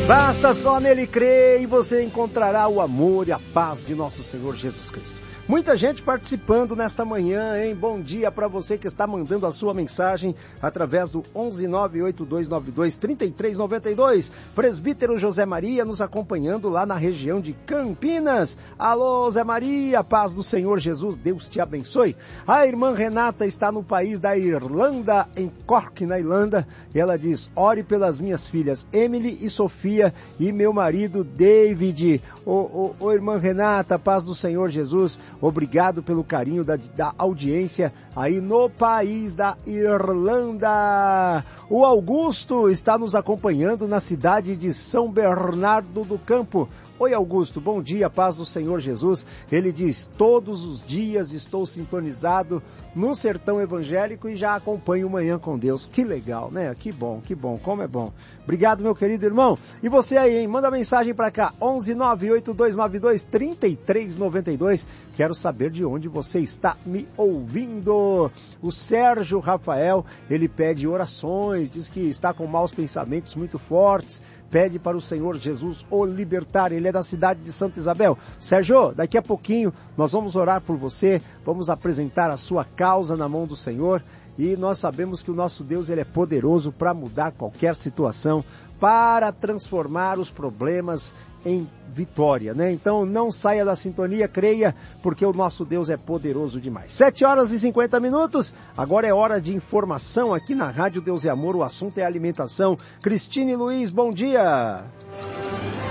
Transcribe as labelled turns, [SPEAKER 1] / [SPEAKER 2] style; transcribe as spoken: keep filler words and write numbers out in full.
[SPEAKER 1] Basta só nele crer e você encontrará o amor e a paz de nosso Senhor Jesus Cristo. Muita gente participando nesta manhã, hein? Bom dia para você que está mandando a sua mensagem através do onze nove oito dois nove dois três três nove dois. Presbítero José Maria nos acompanhando lá na região de Campinas. Alô, Zé Maria, paz do Senhor Jesus, Deus te abençoe. A irmã Renata está no país da Irlanda, em Cork, na Irlanda, e ela diz: ore pelas minhas filhas Emily e Sofia e meu marido David. Ô, ô, ô irmã Renata, paz do Senhor Jesus, obrigado pelo carinho da, da audiência aí no país da Irlanda. O Augusto está nos acompanhando na cidade de São Bernardo do Campo. Oi, Augusto, bom dia, paz do Senhor Jesus. Ele diz: todos os dias estou sintonizado no sertão evangélico e já acompanho o Manhã com Deus. Que legal, né? Que bom, que bom, como é bom. Obrigado, meu querido irmão. E você aí, hein? Manda mensagem para cá, onze nove oito dois nove dois três três nove dois. Quero saber de onde você está me ouvindo. O Sérgio Rafael, ele pede orações, diz que está com maus pensamentos muito fortes, pede para o Senhor Jesus o libertar. Ele é da cidade de Santa Isabel. Sérgio, daqui a pouquinho nós vamos orar por você, vamos apresentar a sua causa na mão do Senhor, e nós sabemos que o nosso Deus, ele é poderoso para mudar qualquer situação, para transformar os problemas em vitória, né? Então não saia da sintonia, creia, porque o nosso Deus é poderoso demais. Sete horas e cinquenta minutos, agora é hora de informação aqui na Rádio Deus e Amor, o assunto é alimentação. Cristine Luiz, bom dia!